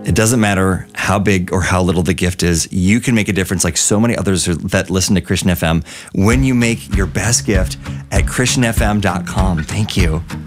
It doesn't matter how big or how little the gift is. You can make a difference like so many others that listen to Christian FM when you make your best gift at christianfm.com. Thank you.